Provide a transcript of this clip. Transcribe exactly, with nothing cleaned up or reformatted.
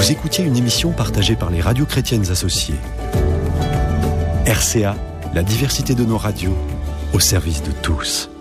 Vous écoutiez une émission partagée par les radios chrétiennes associées. R C A, la diversité de nos radios, au service de tous.